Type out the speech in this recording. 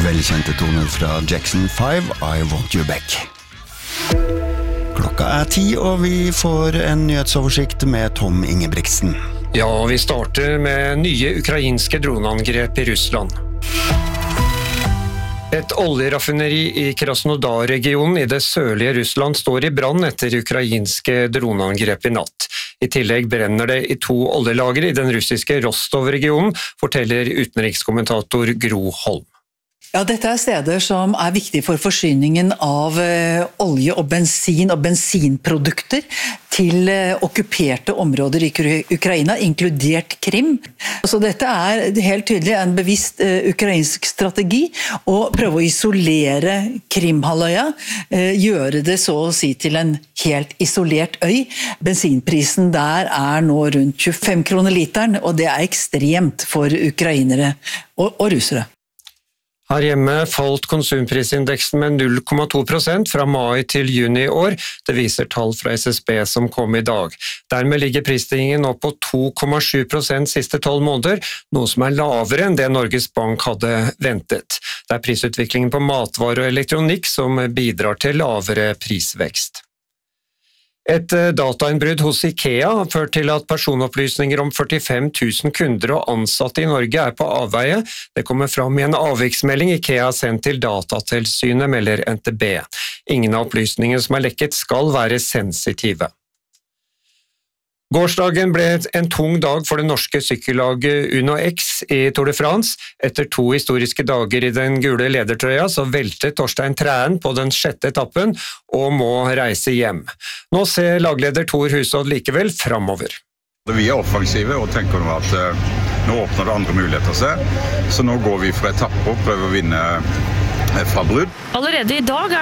Velkjente toner fra Jackson 5, I Want You Back. Klokka 10, og vi får en nyhetsoversikt med Tom Ingebrigtsen. Ja, vi starter med nye ukrainske droneangrep i Russland. Et oljeraffineri i Krasnodar-regionen i det sørlige Russland står i brann etter ukrainske droneangrep i natt. I tillegg brenner det i 2 oljelager i den russiske Rostov-regionen, forteller utenrikskommentator Gro Holm. Ja, dette steder som viktige for forsyningen av olje og bensinprodukter til okkuperte områder i Ukraina, inkludert Krim. Så dette helt tydelig en bevisst ukrainsk strategi å prøve å isolere Krimhalvøya, gjøre det så å si til en helt isolert øy. Bensinprisen der nå rundt 25 kroner literen, og det ekstremt for ukrainere og russere. Her hjemme falt konsumprisindeksen med 0,2% fra mai til juni i år. Det viser tall fra SSB som kom i dag. Dermed ligger prisstigningen opp på 2,7% siste 12 måneder, noe som lavere enn det Norges Bank hadde ventet. Det prisutviklingen på matvarer og elektronikk som bidrar til lavere prisvekst. Et datainnbrudd hos IKEA har ført til at personopplysninger om 45 000 kunder og ansatte i Norge på avveie. Det kommer fram i en avviksmelding IKEA har sendt til Datatilsynet, melder NTB. Ingen av opplysningene som lekket skal være sensitive. Gårsdagen ble en tung dag for det norske sykkellaget Uno X i Tour de France. Etter 2 historiske dager i den gule ledertrøya så veltet Torstein Træen på den 6. etappen og må reise hjem. Nå ser lagleder Thor Hushovd likevel framover. Vi offensive og tenker nå at nå åpner det andre muligheter seg, så nå går vi for etapper og prøver å vinne fra brudd. Allerede i dag